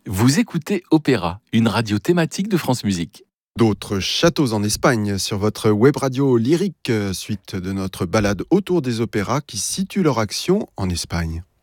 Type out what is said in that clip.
Vous écoutez Opéra, une radio thématique de France Musique. D'autres châteaux en Espagne sur votre web radio lyrique, suite de notre balade autour des opéras qui situent leur action en Espagne.